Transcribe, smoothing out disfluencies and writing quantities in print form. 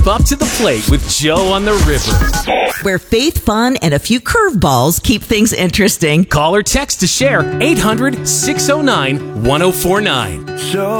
Up to the plate with Joe on the River. Where faith, fun, and a few curveballs keep things interesting. Call or text to share 800-609-1049.